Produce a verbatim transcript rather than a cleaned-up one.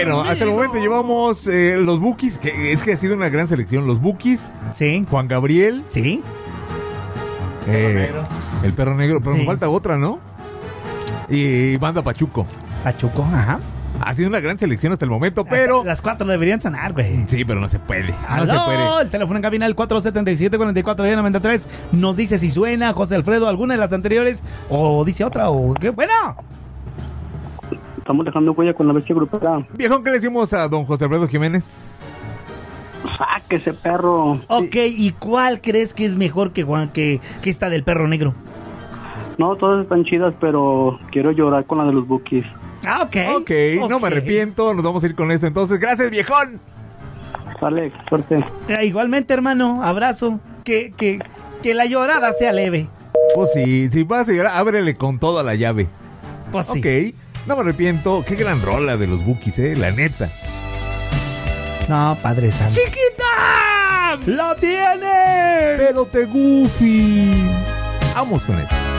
Bueno, hasta el momento llevamos eh, los Bukis, que es que ha sido una gran selección. Los Bukis, Sí. Juan Gabriel, Sí. eh, el Perro Negro, pero Sí. me falta otra, ¿no? Y Banda Pachuco. Pachuco, ajá. Ha sido una gran selección hasta el momento, pero... Hasta las cuatro deberían sonar, güey. Sí, pero no se puede. No ¡Aló! se puede. El teléfono en cabina, el cuatro siete siete, cuatro cuatro noventa y tres. Nos dice si suena José Alfredo alguna de las anteriores o dice otra o qué. Bueno. Estamos dejando huella con la bestia grupera. Viejón, ¿qué le decimos a don José Alfredo Jiménez? Saque ese perro. Ok, ¿y cuál crees que es mejor que, Juan- que, que esta del Perro Negro? No, todas están chidas, pero quiero llorar con la de los Bukis. Ah, ok. Ok, no me arrepiento, nos vamos a ir con eso. Entonces, gracias, viejón. Sale, suerte. Eh, igualmente, hermano, abrazo. Que, que, que la llorada sea leve. Pues sí, si vas a llegar, ábrele con toda la llave. Pues sí. Ok, no me arrepiento. Qué gran rola de los Bukis, eh, la neta. No, Padre Santo. ¡Chiquita! ¡Lo tiene! Pero te goofy. Vamos con esto.